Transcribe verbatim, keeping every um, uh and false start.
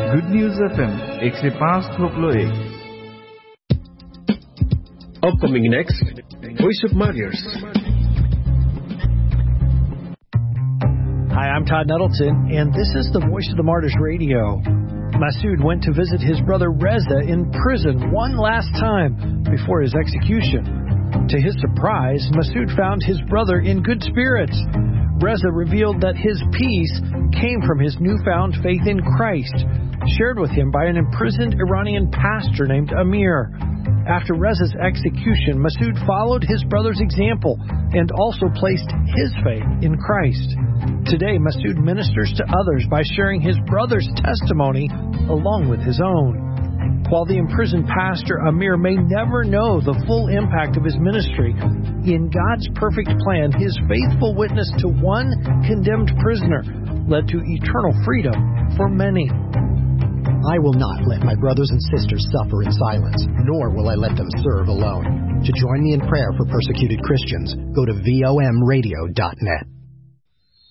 Good news FM एक सौ पाँच थोपलो एक. Upcoming next, Voice of Martyrs. Hi, I'm Todd Nettleton, and this is the Voice of the Martyrs Radio. Masood went to visit his brother Reza in prison one last time before his execution. To his surprise, Masood found his brother in good spirits. Reza revealed that his peace came from his newfound faith in Christ, shared with him by an imprisoned Iranian pastor named Amir. After Reza's execution, Masood followed his brother's example and also placed his faith in Christ. Today, Masood ministers to others by sharing his brother's testimony along with his own. While the imprisoned pastor Amir may never know the full impact of his ministry, in God's perfect plan, his faithful witness to one condemned prisoner led to eternal freedom for many. I will not let my brothers and sisters suffer in silence, nor will I let them serve alone. To join me in prayer for persecuted Christians, go to V O M radio dot net.